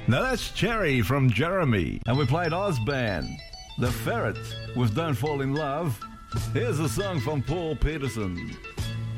Now that's Cherry from Jeremy. And we played Ozban, The Ferret with Don't Fall in Love. Here's a song from Paul Peterson.